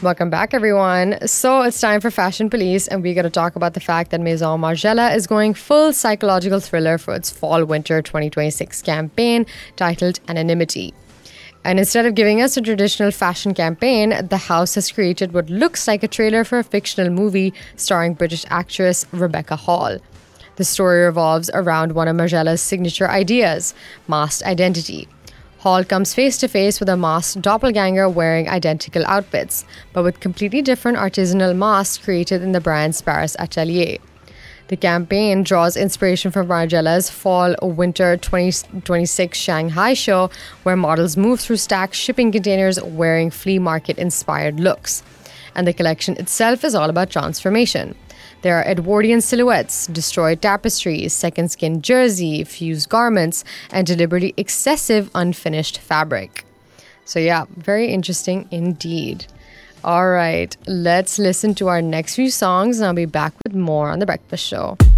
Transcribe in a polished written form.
Welcome back, everyone. So it's time for Fashion Police, and we're going to talk about the fact that Maison Margiela is going full psychological thriller for its Fall-Winter 2026 campaign titled Anonymity. And instead of giving us a traditional fashion campaign, the house has created what looks like a trailer for a fictional movie starring British actress Rebecca Hall. The story revolves around one of Margiela's signature ideas, masked identity. Hall comes face to face with a masked doppelganger wearing identical outfits, but with completely different artisanal masks created in the brand's Paris atelier. The campaign draws inspiration from Margiela's Fall-Winter 2026 Shanghai show, where models move through stacked shipping containers wearing flea market-inspired looks. And the collection itself is all about transformation. There are Edwardian silhouettes, destroyed tapestries, second skin jersey, fused garments, and deliberately excessive unfinished fabric. So yeah, very interesting indeed. All right, let's listen to our next few songs and I'll be back with more on The Breakfast Show.